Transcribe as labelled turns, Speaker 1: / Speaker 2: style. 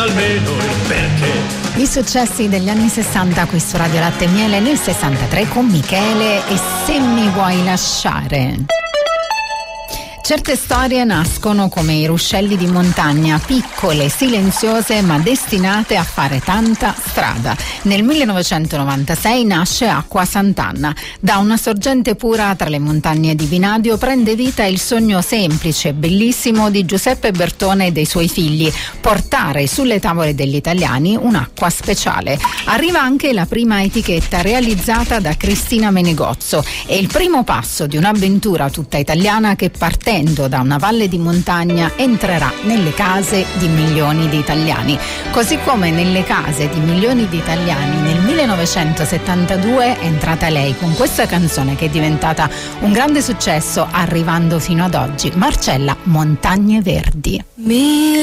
Speaker 1: almeno il perché.
Speaker 2: I successi degli anni 60 qui su Radio Latte e Miele nel 63 con Michele e Se mi vuoi lasciare. Certe storie nascono come i ruscelli di montagna, piccole, silenziose, ma destinate a fare tanta strada. Nel 1996 nasce Acqua Sant'Anna. Da una sorgente pura tra le montagne di Vinadio prende vita il sogno semplice e bellissimo di Giuseppe Bertone e dei suoi figli: portare sulle tavole degli italiani un'acqua speciale. Arriva anche la prima etichetta realizzata da Cristina Menegozzo. È il primo passo di un'avventura tutta italiana che, partendo da una valle di montagna, entrerà nelle case di milioni di italiani. Così come nelle case di milioni di italiani nel 1972 è entrata lei con questa canzone che è diventata un grande successo arrivando fino ad oggi, Marcella, Montagne Verdi.